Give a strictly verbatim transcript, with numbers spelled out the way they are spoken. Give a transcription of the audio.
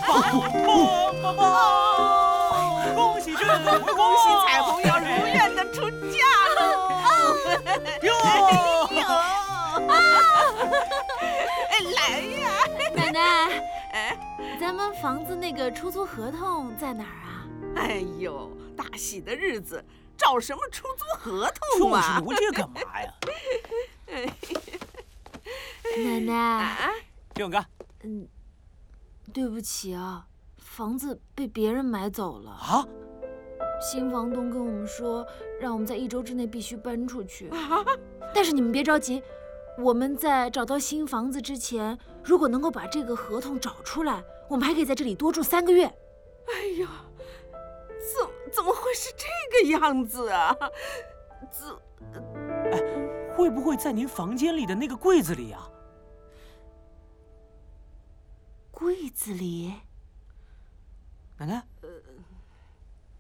棒棒！恭喜这个， 恭喜彩虹要如愿的出嫁了！ 哟！ 来呀， 奶奶，哎，咱们房子那个出租合同在哪儿啊？ 哎呦，大喜的日子，找什么出租合同啊？ 就是奴这干嘛呀？ 奶奶， 啊， 俊哥， 嗯，对不起啊，房子被别人买走了啊！ 新房东跟我们说，让我们在一周之内必须搬出去。啊！但是你们别着急，我们在找到新房子之前，如果能够把这个合同找出来，我们还可以在这里多住三个月。 哎呀，怎怎么会是这个样子啊？怎…… 哎，会不会在您房间里的那个柜子里啊？ 柜子里？ 奶奶，